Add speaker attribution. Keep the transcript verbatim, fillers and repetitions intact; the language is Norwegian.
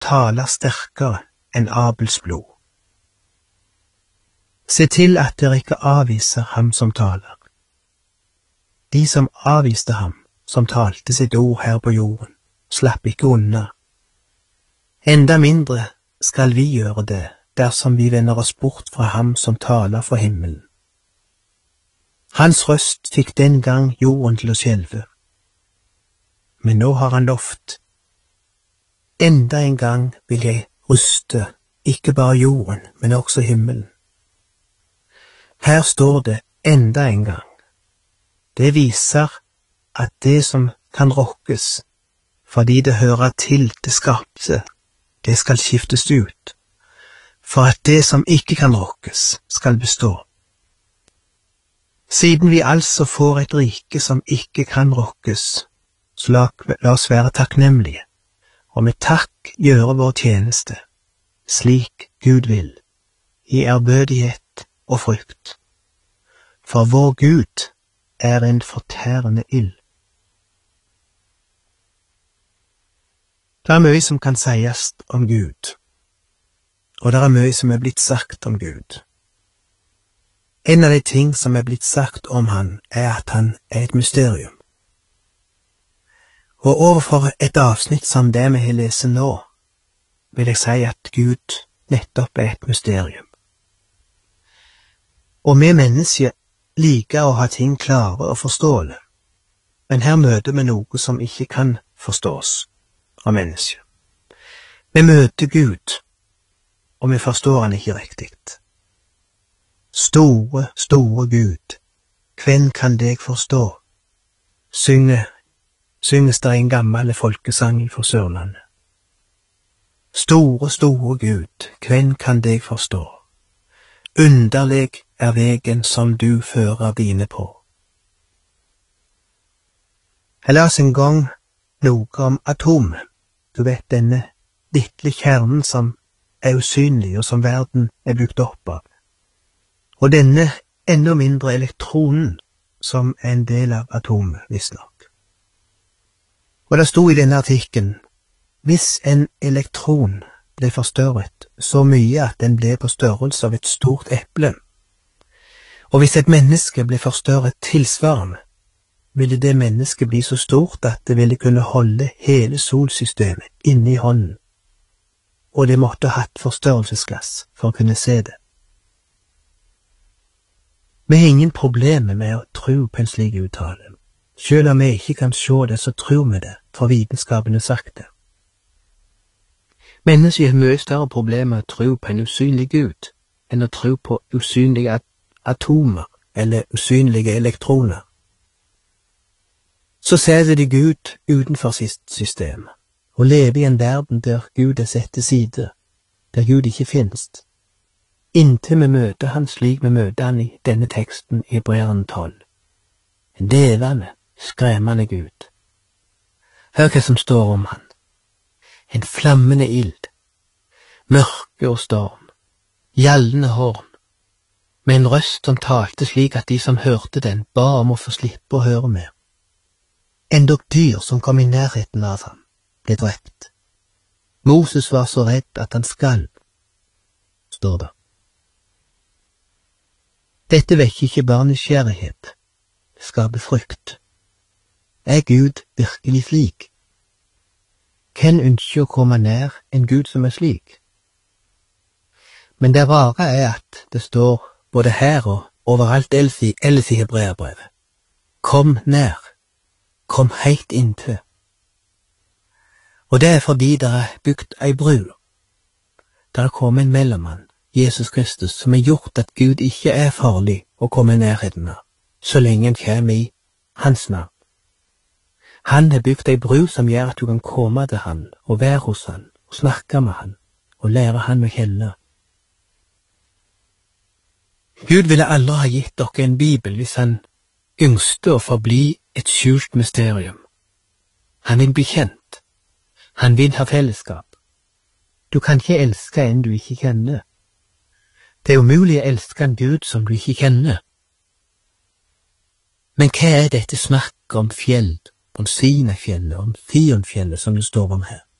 Speaker 1: taler sterkere enn Abels blod. Se til at dere ikke avviser ham som taler. De som avviste ham, som talte sitt ord her på jorden, slapp ikke unna. Enda mindre skal vi gjøre det, dersom vi vender oss bort fra ham som taler for himmelen. Hans røst fikk den gang jorden til å skjelve. Men nå har han lovt. Enda en gang vil jeg ruste, ikke bare jorden, men også himmelen. Her står det enda en gang. Det viser at det som kan rokkes, fordi det hører til det skapte, det skal skiftes ut, for at det som ikke kan rokkes, skal bestå. Siden vi altså får et rike som ikke kan rokkes, så la, la oss være takknemlige, og med takk gjøre vår tjeneste, slik Gud vil, i ærbødighet og frykt. For vår Gud er en fortærende ild. Det er mye som kan sies om Gud, og det er mye som er blitt sagt om Gud. En av de ting som er blitt sagt om han, er at han er et mysterium. Og overfor et avsnitt som det vi har lest nå, vil jeg si at Gud nettopp er et mysterium. Og vi mennesker liker å ha ting klare og forståelige, men her møter vi noe som ikke kan forstås av mennesker. Vi møter Gud, og vi forstår han ikke riktig. Store, store Gud, hvem kan deg forstå? Synge, synges der en gammel folkesang fra Sørlandet. Store, store Gud, hvem kan deg forstå? Underlig er vegen som du fører dine på. Jeg las en gang noe om atomet. Du vet denne lille kjernen som er usynlig og som verden er bygd opp av. Og denne enda mindre elektronen som er en del av atomet, visstnok. Og det stod i denne artikkelen, hvis en elektron ble forstørret så mye at den ble på størrelse av et stort eple, og hvis et menneske ble forstørret tilsvarende, ville det mennesket bli så stort at det ville kunne holde hele solsystemet inne i hånden, og det måtte ha hatt forstørrelsesglass for å kunne se det. Vi har ingen problemer med å tro på en slik uttale. Selv om vi ikke kan se det, så tror vi det, for vitenskapen har sagt det. Mennesker har mye større problemer med å tro på en usynlig Gud, enn å tro på usynlige at atomer eller usynlige elektroner. Så setter de Gud utenfor sitt system, og lever i en verden der Gud er satt til side, der Gud ikke finnes. Inntil vi møter han slik vi møter han i denne teksten i Hebreerne tolv. En levende, skremmende Gud. Hør hva som står om han. En flammende ild, mørke og storm, gjallende horn, med en røst som talte slik at de som hørte den ba om å få slippe å høre mer. Endog dyr som kom i nærheten av ham, ble drept. Moses var så redd at han skalv, står det. Dette vekker ikke bare nysgjerrighet, det skaper frykt. Er Gud virkelig slik? Hvem ønsker å komme nær en Gud som er slik? Men det rare er at det står både her og overalt ellers i Hebreerbrevet. Kom nær, kom helt inntil. Og det er fordi det er bygd ei bru. Der er kommet en mellommann, Jesus Kristus, som har gjort at Gud ikke er farlig å komme i nærheten av, så lenge en kommer i hans navn. Han har bygd ei bru som gjør at du kan komme til han, og være hos han, og snakke med han, og lære han å kjenne. Gud ville aldri ha gitt dere en bibel hvis han yngste å forbli et skjult mysterium. Han vil bli kjent. Han vil ha fellesskap. Du kan ikke elske en du ikke kjenner. Det er umulig å elske en Gud som du ikke kjenner. Men hva er dette snakk om fjell, om Sinafjellet, om Sionfjellet som det står om her?